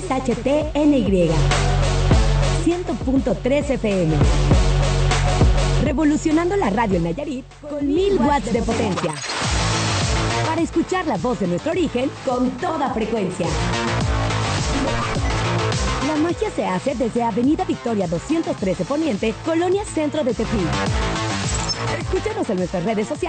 XHTNY 100.3 FM. Revolucionando la radio en Nayarit con 1000 watts de potencia. Para escuchar la voz de nuestro origen con toda frecuencia. La magia se hace desde Avenida Victoria 213 Poniente, Colonia Centro de Tepic. Escúchanos en nuestras redes sociales.